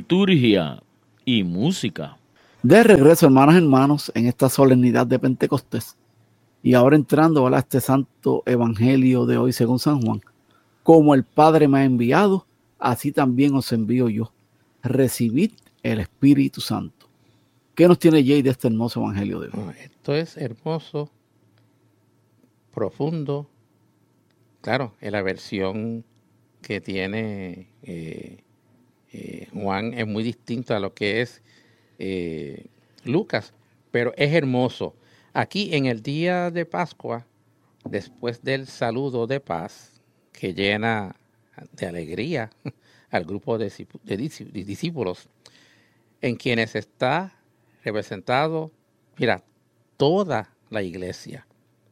liturgia y música. De regreso, hermanas y hermanos, en esta solemnidad de Pentecostés, y ahora entrando a este santo evangelio de hoy según San Juan, como el Padre me ha enviado, así también os envío yo. Recibid el Espíritu Santo. ¿Qué nos tiene Jay de este hermoso evangelio de hoy? Esto es hermoso, profundo. Claro, en la versión que tiene Juan es muy distinta a lo que es Lucas, pero es hermoso. Aquí en el día de Pascua, después del saludo de paz que llena de alegría al grupo de discípulos, en quienes está representado, mira, toda la iglesia.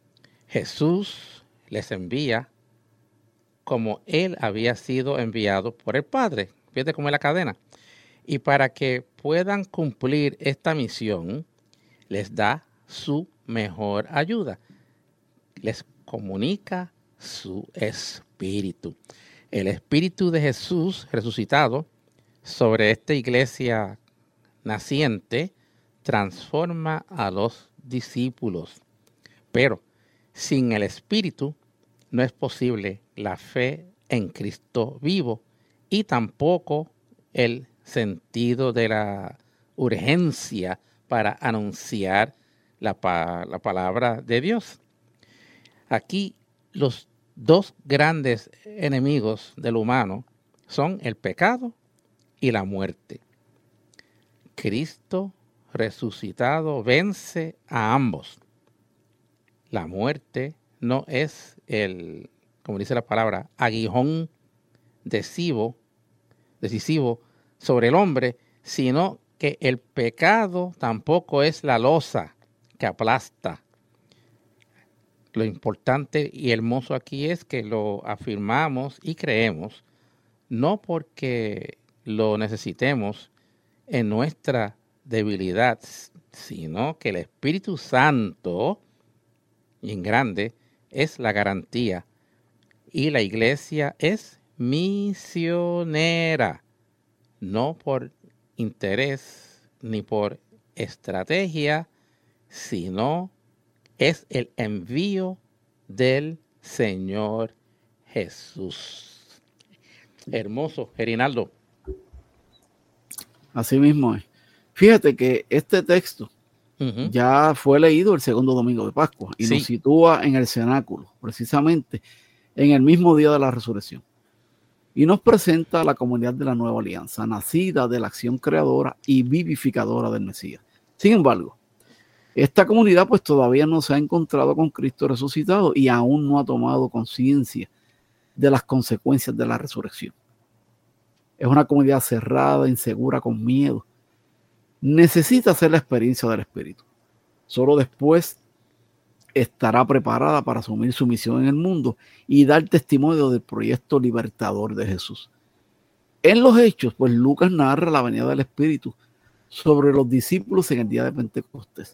Jesús les envía como él había sido enviado por el Padre. Fíjate cómo es la cadena. Y para que puedan cumplir esta misión, les da su mejor ayuda. Les comunica su espíritu. El espíritu de Jesús resucitado sobre esta iglesia naciente transforma a los discípulos. Pero sin el espíritu no es posible la fe en Cristo vivo y tampoco el sentido de la urgencia para anunciar la palabra de Dios. Aquí los dos grandes enemigos del humano son el pecado y la muerte. Cristo resucitado vence a ambos. La muerte no es el, como dice la palabra, aguijón decisivo sobre el hombre, sino que el pecado tampoco es la losa que aplasta. Lo importante y hermoso aquí es que lo afirmamos y creemos, no porque lo necesitemos en nuestra debilidad, sino que el Espíritu Santo, y en grande, es la garantía. Y la iglesia es misionera, no por interés ni por estrategia, sino es el envío del Señor Jesús. Hermoso, Gerinaldo. Así mismo es. Fíjate que este texto ya fue leído el segundo domingo de Pascua y nos sitúa en el cenáculo, precisamente en el mismo día de la resurrección. Y nos presenta a la comunidad de la nueva alianza, nacida de la acción creadora y vivificadora del Mesías. Sin embargo, esta comunidad pues todavía no se ha encontrado con Cristo resucitado y aún no ha tomado conciencia de las consecuencias de la resurrección. Es una comunidad cerrada, insegura, con miedo. Necesita hacer la experiencia del Espíritu. Solo después estará preparada para asumir su misión en el mundo y dar testimonio del proyecto libertador de Jesús. En los Hechos, pues Lucas narra la venida del Espíritu sobre los discípulos en el día de Pentecostés,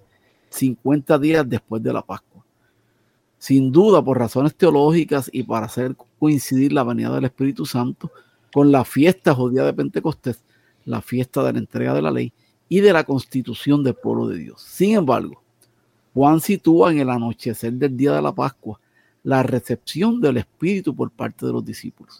50 días después de la Pascua. Sin duda, por razones teológicas y para hacer coincidir la venida del Espíritu Santo con la fiesta judía de Pentecostés, la fiesta de la entrega de la ley y de la constitución del pueblo de Dios. Sin embargo, Juan sitúa en el anochecer del día de la Pascua la recepción del Espíritu por parte de los discípulos.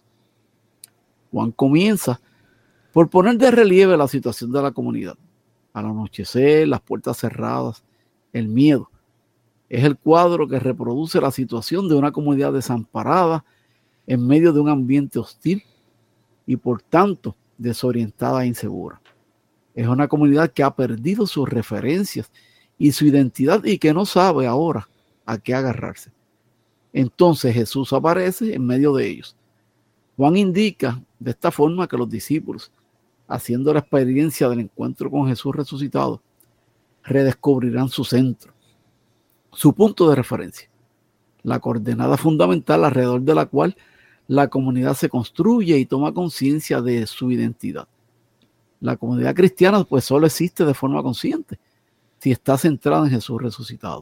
Juan comienza por poner de relieve la situación de la comunidad. Al anochecer, las puertas cerradas, el miedo. Es el cuadro que reproduce la situación de una comunidad desamparada en medio de un ambiente hostil y por tanto desorientada e insegura. Es una comunidad que ha perdido sus referencias y su identidad y que no sabe ahora a qué agarrarse. Entonces Jesús aparece en medio de ellos. Juan indica de esta forma que los discípulos, haciendo la experiencia del encuentro con Jesús resucitado, redescubrirán su centro, su punto de referencia, la coordenada fundamental alrededor de la cual la comunidad se construye y toma conciencia de su identidad. La comunidad cristiana pues solo existe de forma consciente si está centrada en Jesús resucitado.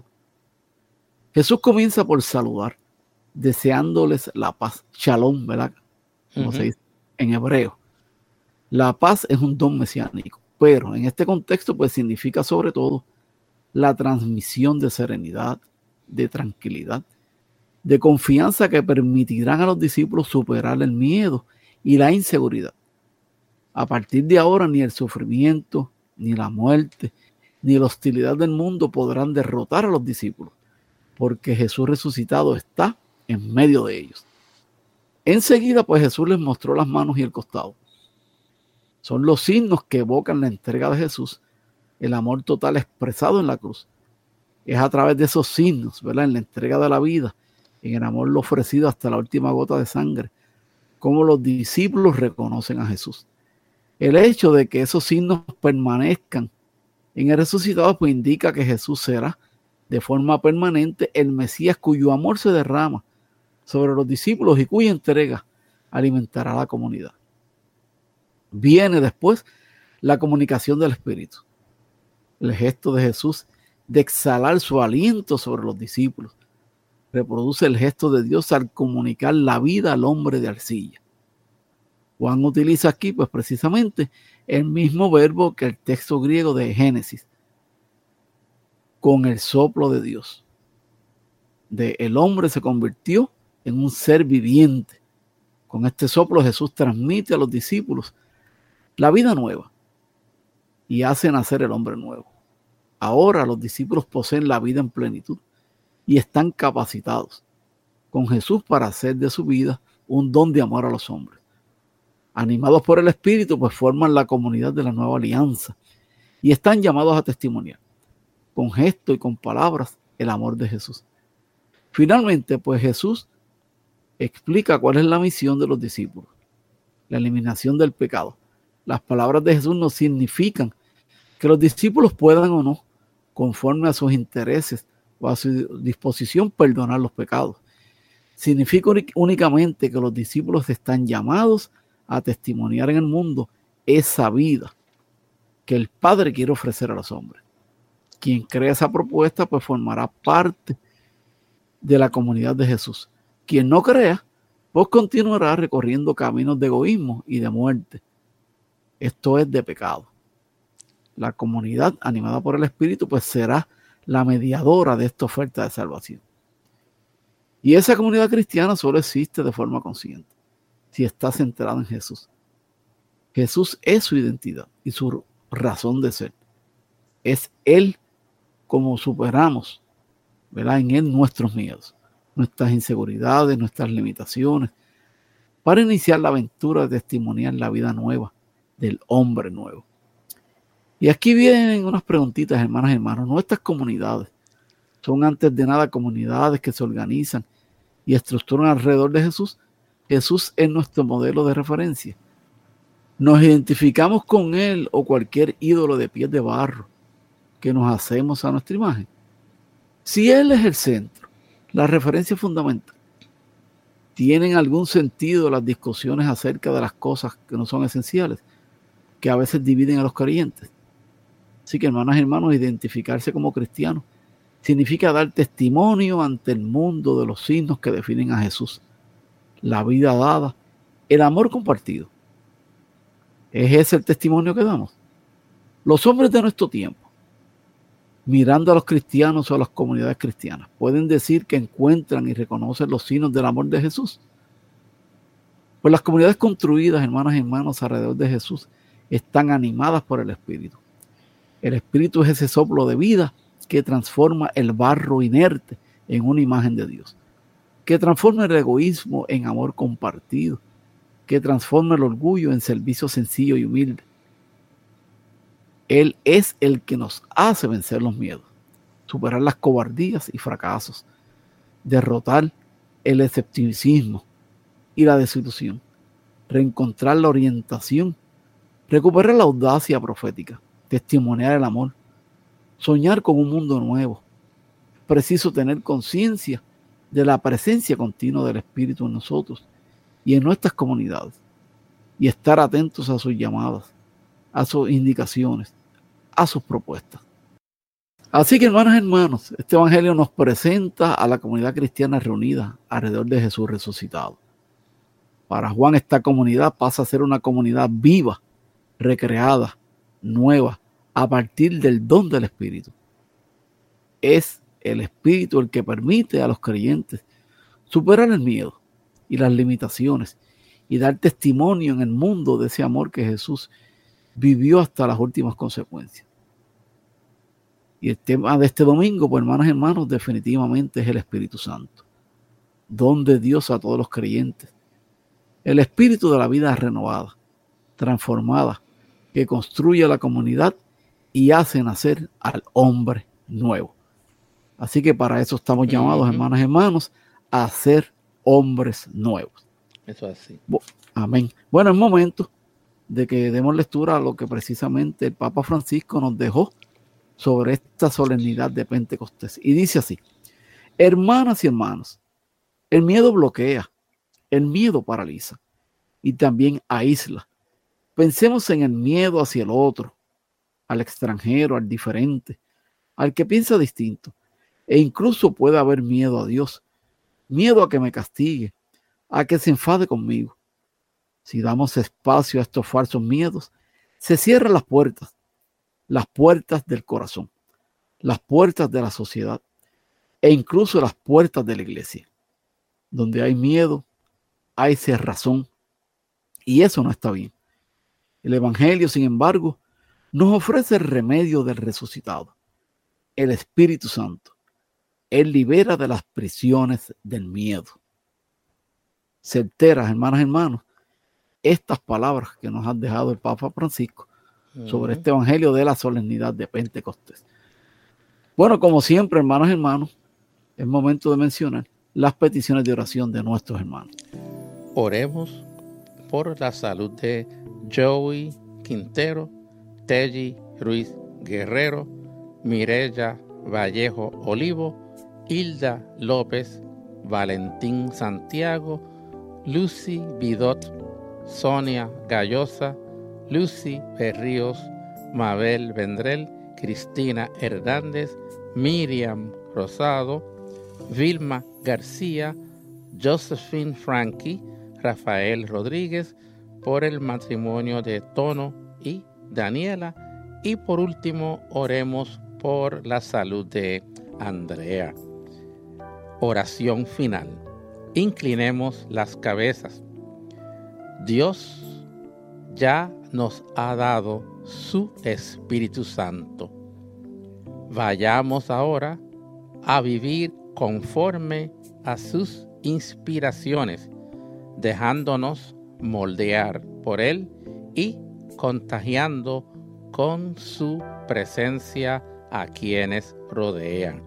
Jesús comienza por saludar, deseándoles la paz, shalom, ¿verdad? Como se dice en hebreo. La paz es un don mesiánico, pero en este contexto pues significa sobre todo la transmisión de serenidad, de tranquilidad, de confianza que permitirán a los discípulos superar el miedo y la inseguridad. A partir de ahora ni el sufrimiento, ni la muerte, ni la hostilidad del mundo podrán derrotar a los discípulos, porque Jesús resucitado está en medio de ellos. Enseguida pues Jesús les mostró las manos y el costado. Son los signos que evocan la entrega de Jesús, el amor total expresado en la cruz. Es a través de esos signos, ¿verdad?, en la entrega de la vida, en el amor lo ofrecido hasta la última gota de sangre, como los discípulos reconocen a Jesús. El hecho de que esos signos permanezcan en el resucitado pues indica que Jesús será de forma permanente el Mesías cuyo amor se derrama sobre los discípulos y cuya entrega alimentará a la comunidad. Viene después la comunicación del Espíritu, el gesto de Jesús de exhalar su aliento sobre los discípulos. Reproduce el gesto de Dios al comunicar la vida al hombre de arcilla. Juan utiliza aquí pues precisamente el mismo verbo que el texto griego de Génesis, con el soplo de Dios. El hombre se convirtió en un ser viviente. Con este soplo Jesús transmite a los discípulos la vida nueva y hace nacer el hombre nuevo. Ahora los discípulos poseen la vida en plenitud y están capacitados con Jesús para hacer de su vida un don de amor a los hombres. Animados por el Espíritu, pues forman la comunidad de la nueva alianza y están llamados a testimoniar con gestos y con palabras el amor de Jesús. Finalmente, pues Jesús explica cuál es la misión de los discípulos: la eliminación del pecado. Las palabras de Jesús no significan que los discípulos puedan o no, conforme a sus intereses o a su disposición, perdonar los pecados. Significa únicamente que los discípulos están llamados a testimoniar en el mundo esa vida que el Padre quiere ofrecer a los hombres. Quien crea esa propuesta pues formará parte de la comunidad de Jesús. Quien no crea pues continuará recorriendo caminos de egoísmo y de muerte. Esto es de pecado. La comunidad animada por el Espíritu pues será la mediadora de esta oferta de salvación. Y esa comunidad cristiana solo existe de forma consciente si está centrada en Jesús. Jesús es su identidad y su razón de ser. Es Él como superamos, ¿verdad?, en Él nuestros miedos, nuestras inseguridades, nuestras limitaciones, para iniciar la aventura de testimoniar la vida nueva del hombre nuevo. Y aquí vienen unas preguntitas, hermanas y hermanos. Nuestras comunidades son antes de nada comunidades que se organizan y estructuran alrededor de Jesús. Jesús es nuestro modelo de referencia. Nos identificamos con Él o cualquier ídolo de pies de barro que nos hacemos a nuestra imagen. Si Él es el centro, la referencia fundamental, ¿tienen algún sentido las discusiones acerca de las cosas que no son esenciales, que a veces dividen a los creyentes? Así que, hermanas y hermanos, identificarse como cristianos significa dar testimonio ante el mundo de los signos que definen a Jesús: la vida dada, el amor compartido. ¿Es ese el testimonio que damos? Los hombres de nuestro tiempo, mirando a los cristianos o a las comunidades cristianas, pueden decir que encuentran y reconocen los signos del amor de Jesús. Pues las comunidades construidas, hermanas y hermanos, alrededor de Jesús están animadas por el Espíritu. El Espíritu es ese soplo de vida que transforma el barro inerte en una imagen de Dios, que transforma el egoísmo en amor compartido, que transforma el orgullo en servicio sencillo y humilde. Él es el que nos hace vencer los miedos, superar las cobardías y fracasos, derrotar el escepticismo y la desilusión, reencontrar la orientación, recuperar la audacia profética, testimoniar el amor, soñar con un mundo nuevo. Es preciso tener conciencia de la presencia continua del Espíritu en nosotros y en nuestras comunidades, y estar atentos a sus llamadas, a sus indicaciones, a sus propuestas. Así que, hermanas y hermanos, este evangelio nos presenta a la comunidad cristiana reunida alrededor de Jesús resucitado. Para Juan, esta comunidad pasa a ser una comunidad viva recreada, nueva, a partir del don del Espíritu. Es el Espíritu el que permite a los creyentes superar el miedo y las limitaciones y dar testimonio en el mundo de ese amor que Jesús vivió hasta las últimas consecuencias. Y el tema de este domingo, pues hermanas y hermanos, definitivamente es el Espíritu Santo, don de Dios a todos los creyentes. El espíritu de la vida renovada, transformada, que construye la comunidad y hace nacer al hombre nuevo. Así que para eso estamos llamados, hermanas y hermanos, a ser hombres nuevos. Eso es así. Amén. Bueno, es momento de que demos lectura a lo que precisamente el Papa Francisco nos dejó sobre esta solemnidad de Pentecostés. Y dice así: hermanas y hermanos, el miedo bloquea, el miedo paraliza y también aísla. Pensemos en el miedo hacia el otro, al extranjero, al diferente, al que piensa distinto. E incluso puede haber miedo a Dios, miedo a que me castigue, a que se enfade conmigo. Si damos espacio a estos falsos miedos, se cierran las puertas del corazón, las puertas de la sociedad e incluso las puertas de la iglesia. Donde hay miedo, hay cerrazón, y eso no está bien. El Evangelio, sin embargo, nos ofrece el remedio del resucitado, el Espíritu Santo. Él libera de las prisiones del miedo. Certeras, hermanas y hermanos, estas palabras que nos ha dejado el Papa Francisco sobre este Evangelio de la solemnidad de Pentecostés. Bueno, como siempre, hermanas y hermanos, es momento de mencionar las peticiones de oración de nuestros hermanos. Oremos por la salud de Joey Quintero, Telly Ruiz Guerrero, Mireya Vallejo Olivo, Hilda López, Valentín Santiago, Lucy Bidot, Sonia Gallosa, Lucy Berríos, Mabel Vendrell, Cristina Hernández, Miriam Rosado, Vilma García, Josephine Frankie, Rafael Rodríguez, por el matrimonio de Tono y Daniela. Y por último, oremos por la salud de Andrea. Oración final. Inclinemos las cabezas. Dios ya nos ha dado su Espíritu Santo. Vayamos ahora a vivir conforme a sus inspiraciones, dejándonos moldear por Él y contagiando con su presencia a quienes rodean.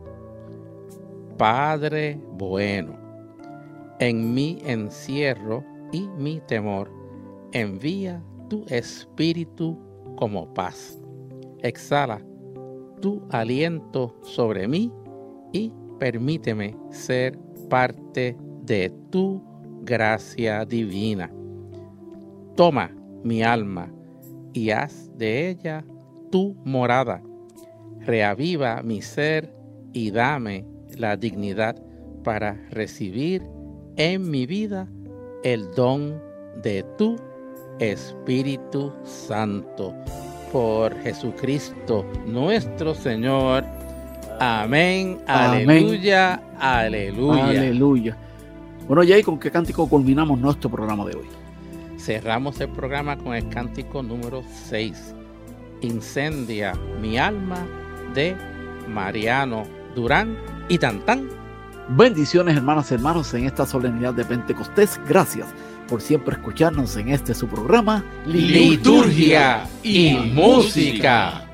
Padre bueno, en mi encierro y mi temor, envía tu Espíritu como paz. Exhala tu aliento sobre mí y permíteme ser parte de tu gracia divina. Toma mi alma y haz de ella tu morada. Reaviva mi ser y dame la dignidad para recibir en mi vida el don de tu Espíritu Santo. Por Jesucristo nuestro Señor. Amén. Aleluya. Aleluya. Aleluya. Bueno, Jay, ¿con qué cántico culminamos nuestro programa de hoy? Cerramos el programa con el cántico número 6. Incendia mi alma, de Mariano Durán y Tantán. Bendiciones, hermanas y hermanos, en esta solemnidad de Pentecostés. Gracias por siempre escucharnos en su programa Liturgia y Música.